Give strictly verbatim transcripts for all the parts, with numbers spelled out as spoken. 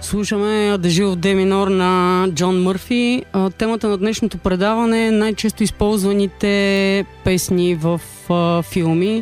Слушаме Адажио в Де минор на Джон Мърфи. Темата на днешното предаване е най-често използваните песни в а, филми.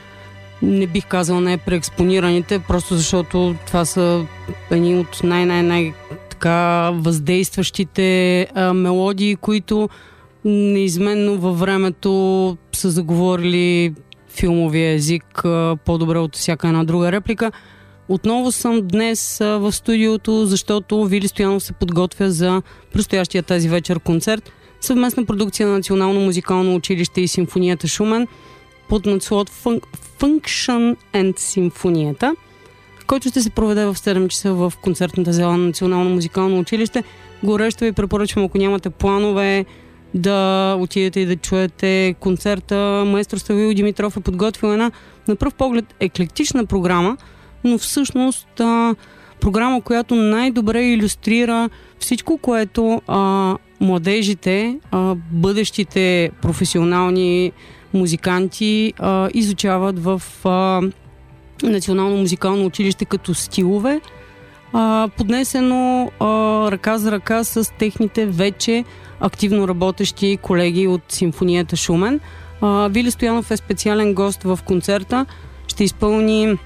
Не бих казал не преекспонираните, просто защото това са едни от най-най-най така въздействащите а, мелодии, които неизменно във времето са заговорили филмовия език а, по-добре от всяка една друга реплика. Отново съм днес а, в студиото, защото Вили Стоянов се подготвя за предстоящия тази вечер концерт. Съвместна продукция на Национално музикално училище и Симфонията Шумен под надслов Function and Симфонията, който ще се проведе в седем часа в концертната зала на Национално музикално училище. Горещо ви препоръчвам, ако нямате планове, да отидете и да чуете концерта. Маестро Ставил Димитров е подготвил една на пръв поглед еклектична програма, но всъщност а, програма, която най-добре илюстрира всичко, което а, младежите, а, бъдещите професионални музиканти а, изучават в а, Национално музикално училище като стилове, а, поднесено а, ръка за ръка с техните вече активно работещи колеги от Симфонията Шумен. А, Вили Стоянов е специален гост в концерта. Ще изпълни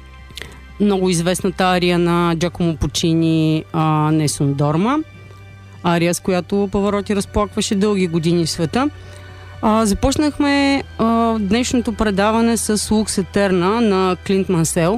много известната ария на Джакомо Пучини Несун Дорма. Ария, с която Павароти разплакваше дълги години в света. А, започнахме а, днешното предаване с Лукс Етерна на Клинт Мансел.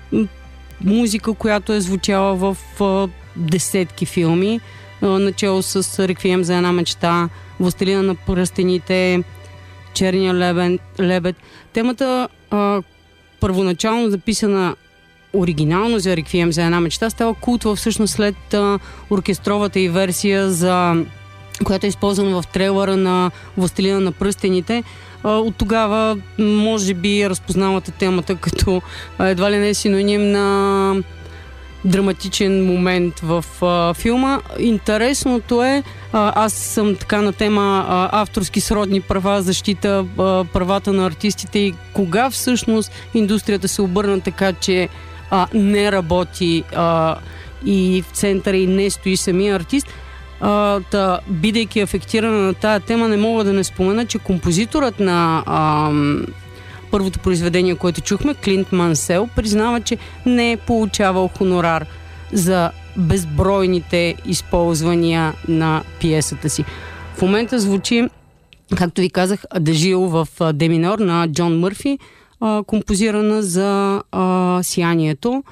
Музика, която е звучала в а, десетки филми, а, начало с Реквием за една мечта, Властелина на пръстените, Черния лебед. лебед. Темата, а, първоначално записана оригинално за Реквием за една мечта, става култова всъщност след а, оркестровата и версия, за която е използвана в трейлера на Властелина на пръстените. А, от тогава може би разпознавате темата като а, едва ли не е синоним на драматичен момент в а, филма. Интересното е, а, аз съм така на тема а, авторски сродни права, защита а, правата на артистите и кога всъщност индустрията се обърна така, че а, не работи а, и в центъра и не стои самия артист. А, та, бидейки афектирана на тая тема, не мога да не спомена, че композиторът на а, първото произведение, което чухме, Клинт Мансел, признава, че не е получавал хонорар за безбройните използвания на пиесата си. В момента звучи, както ви казах, Адажио в Де минор на Джон Мърфи, а, композирана за а, Сиянието.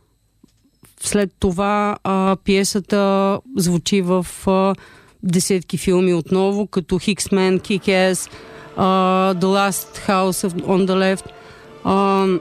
След това а, пиесата звучи в а, десетки филми отново, като Hickman, Kick-Ass, Uh, The Last House on the Left. Uh,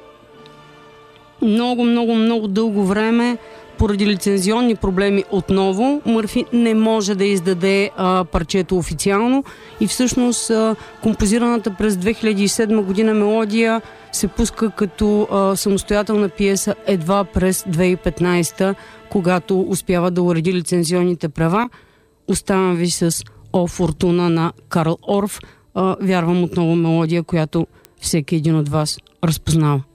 много, много, много дълго време, поради лицензионни проблеми отново, Мърфи не може да издаде uh, парчето официално и всъщност uh, композираната през две хиляди и седма година мелодия се пуска като uh, самостоятелна пиеса едва през две хиляди и петнадесета, когато успява да уреди лицензионните права. Оставам ви с О Фортуна на Карл Орф. Uh, вярвам отново мелодия, която всеки един от вас разпознава.